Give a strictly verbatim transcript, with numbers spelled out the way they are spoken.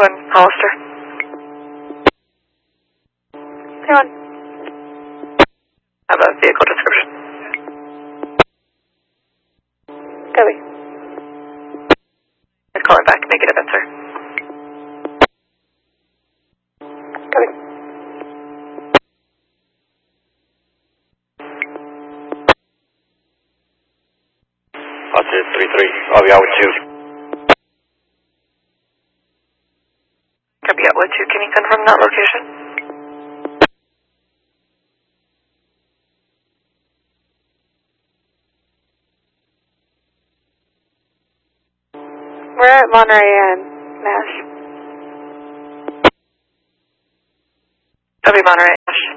one, Hollister. three one. Have a vehicle description. Copy. Just calling back, make it event, sir. Copy. Officer three three, I'll be out with you. Copy out with you, can you confirm that location? We're at Monterey and Nash. Copy Monterey, Nash.